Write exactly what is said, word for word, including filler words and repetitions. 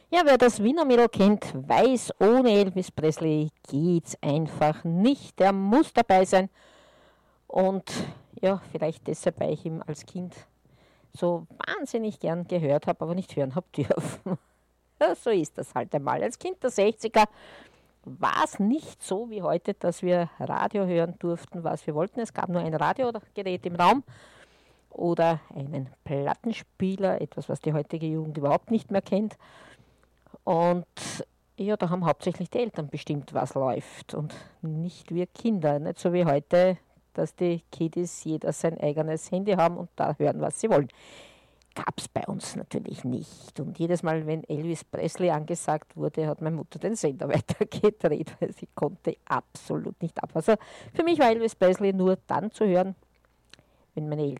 Ja, wer das Wiener Mädel kennt, weiß, ohne Elvis Presley geht's einfach nicht. Der muss dabei sein. Und ja, vielleicht deshalb, weil ich ihn als Kind so wahnsinnig gern gehört habe, aber nicht hören habe dürfen. Ja, so ist das halt einmal. Als Kind der sechziger war es nicht so wie heute, dass wir Radio hören durften, was wir wollten. Es gab nur ein Radiogerät im Raum oder einen Plattenspieler, etwas, was die heutige Jugend überhaupt nicht mehr kennt. Und ja, da haben hauptsächlich die Eltern bestimmt, was läuft und nicht wir Kinder. Nicht so wie heute, dass die Kiddies jeder sein eigenes Handy haben und da hören, was sie wollen. Gab es bei uns natürlich nicht. Und jedes Mal, wenn Elvis Presley angesagt wurde, hat meine Mutter den Sender weitergedreht, weil sie konnte absolut nicht ab. Also für mich war Elvis Presley nur dann zu hören, wenn meine